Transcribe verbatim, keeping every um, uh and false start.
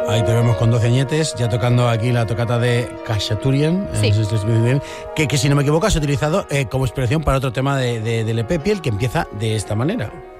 Ahí te vemos con doce añetes, ya tocando aquí la tocata de Khachaturian, Sí. eh, no sé si estoy bien, que, que si no me equivoco has utilizado eh, como inspiración para otro tema de, de, del E P Piel, que empieza de esta manera.